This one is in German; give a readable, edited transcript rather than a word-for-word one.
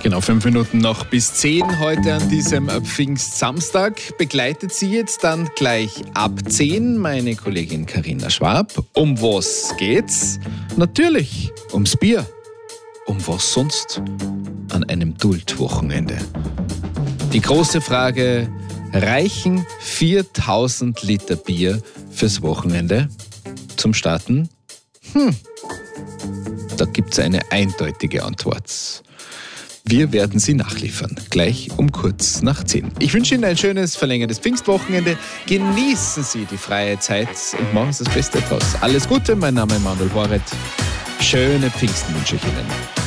Genau 5 Minuten noch bis 10 heute an diesem Pfingstsamstag. Begleitet Sie jetzt dann gleich ab 10 meine Kollegin Carina Schwab. Um was geht's? Natürlich ums Bier. Um was sonst an einem Duld-Wochenende? Die große Frage, reichen 4000 Liter Bier fürs Wochenende zum Starten? Da gibt's eine eindeutige Antwort. Wir werden sie nachliefern, gleich um kurz nach 10. Ich wünsche Ihnen ein schönes, verlängertes Pfingstwochenende. Genießen Sie die freie Zeit und machen Sie das Beste draus. Alles Gute, mein Name ist Manuel Horet. Schöne Pfingsten wünsche ich Ihnen.